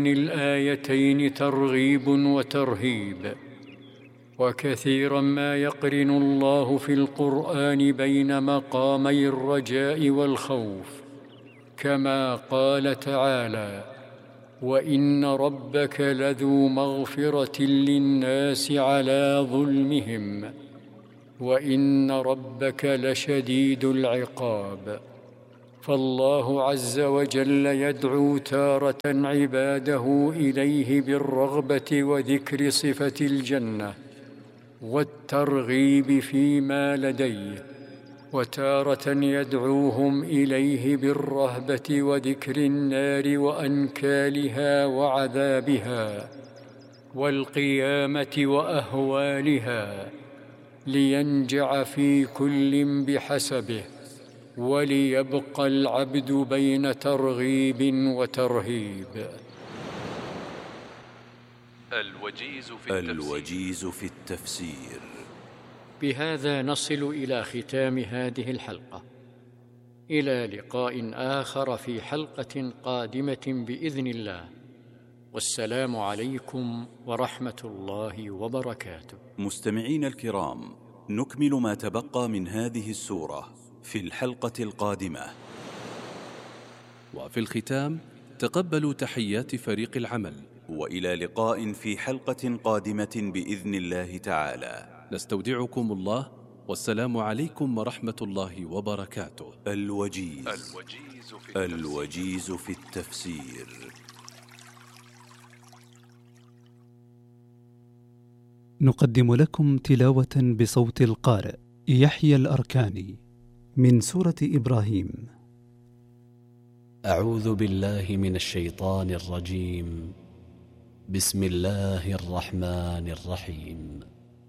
الآيتين ترغيب وترهيب، وكثيرا ما يقرن الله في القرآن بين مقامي الرجاء والخوف، كما قال تعالى: وإن ربك لذو مغفرة للناس على ظلمهم وإن ربك لشديد العقاب. فالله عز وجل يدعو تارة عباده إليه بالرغبة وذكر صفة الجنة والترغيب فيما لديه، وتارة يدعوهم إليه بالرهبة وذكر النار وأنكالها وعذابها والقيامة وأهوالها، لينجع في كل بحسبه، وليبقى العبد بين ترغيب وترهيب. الوجيز في التفسير. بهذا نصل إلى ختام هذه الحلقة، إلى لقاء آخر في حلقة قادمة بإذن الله، والسلام عليكم ورحمة الله وبركاته. مستمعين الكرام، نكمل ما تبقى من هذه السورة في الحلقة القادمة. وفي الختام تقبلوا تحيات فريق العمل، وإلى لقاء في حلقة قادمة بإذن الله تعالى. نستودعكم الله، والسلام عليكم ورحمة الله وبركاته. الوجيز في التفسير. نقدم لكم تلاوة بصوت القارئ يحيى الأركاني من سورة إبراهيم. أعوذ بالله من الشيطان الرجيم. بسم الله الرحمن الرحيم.